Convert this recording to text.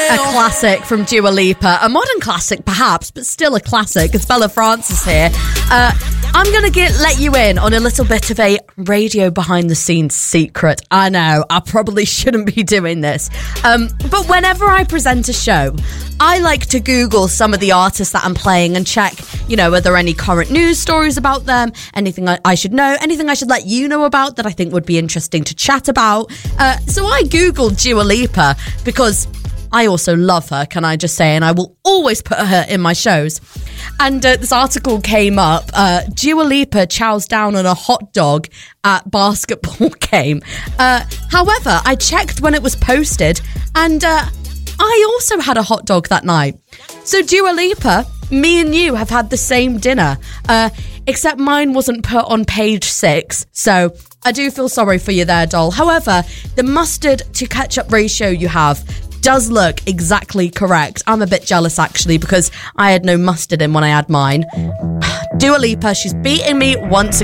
A classic from Dua Lipa. A modern classic, perhaps, but still a classic. It's Bella Francis here. I'm going to let you in on a little bit of a radio behind-the-scenes secret. I know, I probably shouldn't be doing this. But whenever I present a show, I like to Google some of the artists that I'm playing and check, are there any current news stories about them? Anything I should know? Anything I should let you know about that I think would be interesting to chat about? So I Googled Dua Lipa because I also love her, can I just say, and I will always put her in my shows. And this article came up, Dua Lipa chows down on a hot dog at basketball game. However, I checked when it was posted, and I also had a hot dog that night. So Dua Lipa, me and you have had the same dinner, except mine wasn't put on page 6, so I do feel sorry for you there, doll. However, the mustard to ketchup ratio you have does look exactly correct. I'm a bit jealous, actually, because I had no mustard in when I had mine. Dua Lipa, she's beating me once again.